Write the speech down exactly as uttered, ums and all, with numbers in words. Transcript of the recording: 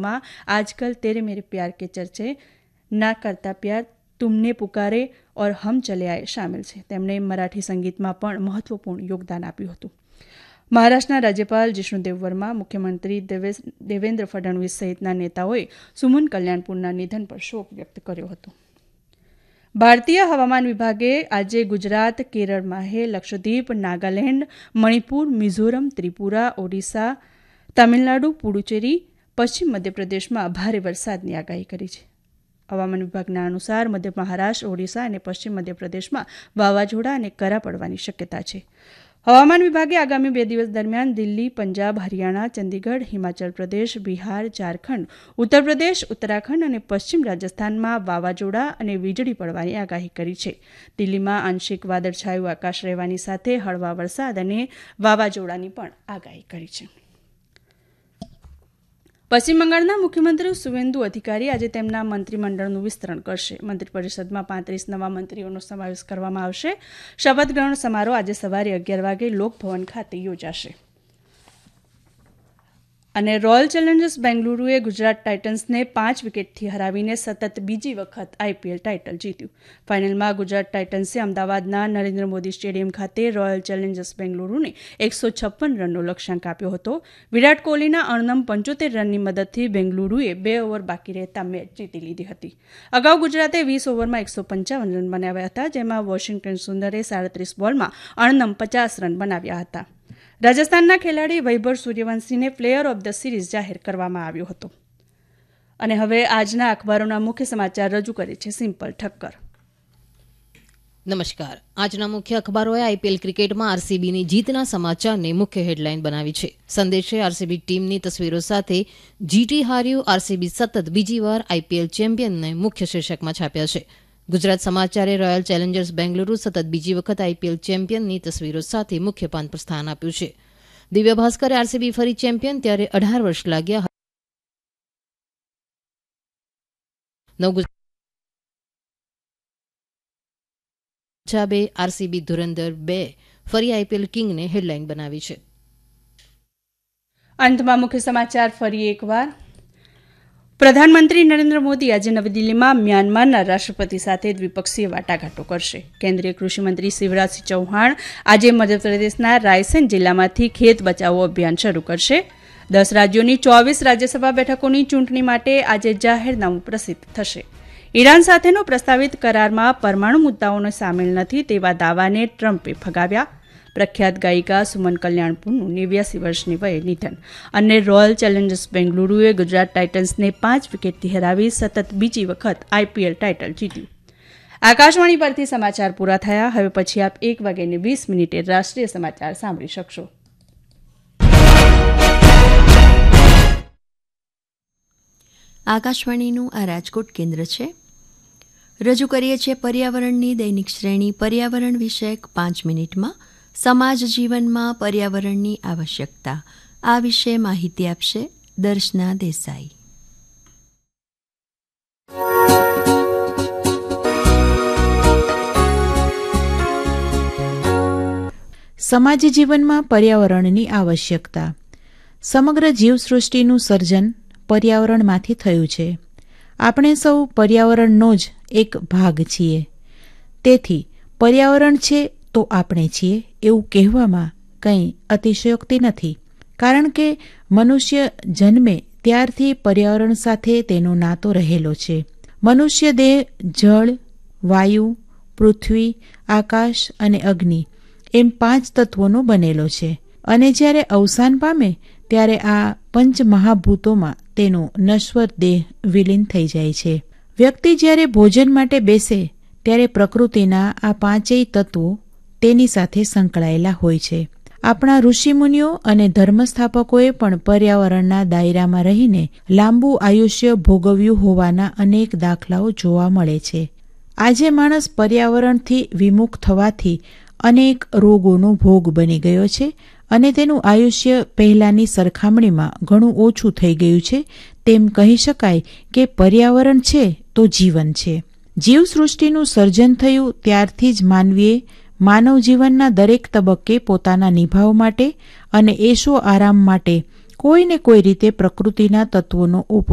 ગીતોમાં આજકલ તેરે મેરે પ્યાર કે ચર્ચે, ના કરતા પ્યાર, તુમને પુકારે ઓર હમ ચલે આએ શામેલ છે. તેમણે મરાઠી સંગીતમાં પણ મહત્વપૂર્ણ યોગદાન આપ્યું હતું. મહારાષ્ટ્રના રાજ્યપાલ જિષ્ણુદેવ વર્મા, મુખ્યમંત્રી દેવેન્દ્ર ફડણવીસ સહિતના નેતાઓએ સુમન કલ્યાણપુરના નિધન પર શોક વ્યક્ત કર્યો હતો. ભારતીય હવામાન વિભાગે આજે ગુજરાત, કેરળ, માહે, લક્ષદ્વીપ, નાગાલેન્ડ, મણિપુર, મિઝોરમ, ત્રિપુરા, ઓડિશા, તમિલનાડુ, પુડુચેરી, પશ્ચિમ મધ્યપ્રદેશમાં ભારે વરસાદની આગાહી કરી છે. હવામાન વિભાગના અનુસાર મધ્ય મહારાષ્ટ્ર, ઓડિશા અને પશ્ચિમ મધ્યપ્રદેશમાં વાવાઝોડા અને કરા પડવાની શક્યતા છે. હવામાન વિભાગે આગામી બે દિવસ દરમિયાન દિલ્હી, પંજાબ, હરિયાણા, ચંદીગઢ, હિમાચલ પ્રદેશ, બિહાર, ઝારખંડ, ઉત્તર પ્રદેશ, ઉત્તરાખંડ અને પશ્ચિમ રાજસ્થાનમાં વાવાઝોડા અને વીજળી પડવાની આગાહી કરી છે. દિલ્હીમાં આંશિક વાદળછાયું આકાશ રહેવાની સાથે હળવા વરસાદ અને વાવાઝોડાની પણ આગાહી કરી છે. પશ્ચિમ બંગાળના મુખ્યમંત્રી સુવેન્દુ અધિકારી આજે તેમના મંત્રીમંડળનું વિસ્તરણ કરશે. મંત્રીપરિષદમાં પાંત્રીસ નવા મંત્રીઓનો સમાવેશ કરવામાં આવશે. શપથ ગ્રહણ સમારોહ આજે સવારે અગિયાર વાગે લોકભવન ખાતે યોજાશે. અને રોયલ ચેલેન્જર્સ બેંગલુરુએ ગુજરાત ટાઇટન્સને પાંચ વિકેટથી હરાવીને સતત બીજી વખત આઈપીએલ ટાઇટલ જીત્યું. ફાઇનલમાં ગુજરાત ટાઇટન્સે અમદાવાદના નરેન્દ્ર મોદી સ્ટેડિયમ ખાતે રોયલ ચેલેન્જર્સ બેંગલુરુને એકસો છપ્પન રનનો લક્ષ્યાંક આપ્યો હતો. વિરાટ કોહલીના અણનમ પંચોતેર રનની મદદથી બેંગલુરુએ બે ઓવર બાકી રહેતા મેચ જીતી લીધી હતી. અગાઉ ગુજરાતે વીસ ઓવરમાં એકસો પંચાવન રન બનાવ્યા હતા, જેમાં વોશિંગ્ટન સુંદરે સાડત્રીસ બોલમાં અણનમ પચાસ રન બનાવ્યા હતા. રાજસ્થાનના ખેલાડી વૈભવ સૂર્યવંશીને પ્લેયર ઓફ ધ સિરીઝ જાહેર કરવામાં આવ્યો હતો. અને હવે આજના અખબારોના મુખ્ય સમાચાર રજૂ કરે છે સિમ્પલ ઠક્કર. નમસ્કાર. આજના મુખ્ય અખબારોએ આઈપીએલ ક્રિકેટમાં આરસીબીની જીતના સમાચારને મુખ્ય હેડલાઇન બનાવી છે. સંદેશે આરસીબી ટીમની તસવીરો સાથે જીટી હાર્યું, આરસીબી સતત બીજી વાર આઈપીએલ ચેમ્પિયનને મુખ્ય શીર્ષકમાં છાપ્યા છે. ગુજરાત સમાચારે રોયલ ચેલેન્જર્સ બેંગલુરુ સતત બીજી વખત આઈપીએલ ચેમ્પિયનની તસવીરો સાથે મુખ્ય પાન પર સ્થાન આપ્યું છે. દિવ્ય ભાસ્કરે આરસીબી ફરી ચેમ્પિયન, ત્યારે અઢાર વર્ષ લાગ્યા. નવ આરસીબી ધુરંધર બે ફરી આઈપીએલ કિંગને હેડલાઇન બનાવી છે. અંતમાં મુખ્ય સમાચાર ફરી એકવાર. પ્રધાનમંત્રી નરેન્દ્ર મોદી આજે નવી દિલ્હીમાં મ્યાનમારના રાષ્ટ્રપતિ સાથે દ્વિપક્ષીય વાટાઘાટો કરશે. કેન્દ્રીય કૃષિમંત્રી શિવરાજસિંહ ચૌહાણ આજે મધ્યપ્રદેશના રાયસેન જિલ્લામાંથી ખેત બચાવો અભિયાન શરૂ કરશે. દસ રાજ્યોની ચોવીસ રાજ્યસભા બેઠકોની ચૂંટણી માટે આજે જાહેરનામું પ્રસિદ્ધ થશે. ઈરાન સાથેનો પ્રસ્તાવિત કરારમાં પરમાણુ મુદ્દાઓને સામેલ નથી તેવા દાવાને ટ્રમ્પે ફગાવ્યા. પ્રખ્યાત ગાયિકા સુમન કલ્યાણપુરનું નેવ્યાસી વર્ષની વયે નિધન. અને રોયલ ચેલેન્જર્સ બેંગલુરુએ ગુજરાત ટાઇટન્સને પાંચ વિકેટથી હરાવી સતત બીજી વખત આઈપીએલ ટાઇટલ જીત્યું. આકાશવાણી પરથી સમાચાર પૂરા થયા. હવે પછી આપ એક વાગ્યાને વીસ મિનિટે રાષ્ટ્રીય સમાચાર સાંભળી શકશો. આકાશવાણીનું આ રાજકોટ કેન્દ્ર છે. રજૂ કરીએ છીએ પર્યાવરણની દૈનિક શ્રેણી પર્યાવરણ વિષયક પાંચ મિનિટમાં સમાજ જીવનમાં પર્યાવરણની આવશ્યકતા. આ વિશે માહિતી આપશે દર્શના દેસાઈ. સમાજ જીવનમાં પર્યાવરણની આવશ્યકતા. સમગ્ર જીવસૃષ્ટિનું સર્જન પર્યાવરણમાંથી થયું છે. આપણે સૌ પર્યાવરણનો જ એક ભાગ છીએ. તેથી પર્યાવરણ છે તો આપણે છીએ એવું કહેવામાં કંઈ અતિશયોક્તિ નથી, કારણ કે મનુષ્ય જન્મે ત્યારથી પર્યાવરણ સાથે તેનો નાતો રહેલો છે. મનુષ્ય દેહ જળ, વાયુ, પૃથ્વી, આકાશ અને અગ્નિ એમ પાંચ તત્વોનો બનેલો છે અને જ્યારે અવસાન પામે ત્યારે આ પંચ મહાભૂતોમાં તેનો નશ્વર દેહ વિલીન થઈ જાય છે. વ્યક્તિ જ્યારે ભોજન માટે બેસે ત્યારે પ્રકૃતિના આ પાંચેય તત્વો તેની સાથે સંકળાયેલા હોય છે. આપણા ઋષિમુનિઓ અને ધર્મસ્થાપકોએ પણ પર્યાવરણના દાયરામાં રહીને લાંબુ આયુષ્ય ભોગવ્યું હોવાના અનેક દાખલાઓ જોવા મળે છે. આજે માણસ પર્યાવરણથી વિમુખ થવાથી અનેક રોગોનો ભોગ બની ગયો છે અને તેનું આયુષ્ય પહેલાંની સરખામણીમાં ઘણું ઓછું થઈ ગયું છે. તેમ કહી શકાય કે પર્યાવરણ છે તો જીવન છે. જીવસૃષ્ટિનું સર્જન થયું ત્યારથી જ માનવીએ માનવ જીવનના દરેક તબક્કે પોતાના નિભાવ માટે અને એશો આરામ માટે કોઈને કોઈ રીતે પ્રકૃતિના તત્વોનો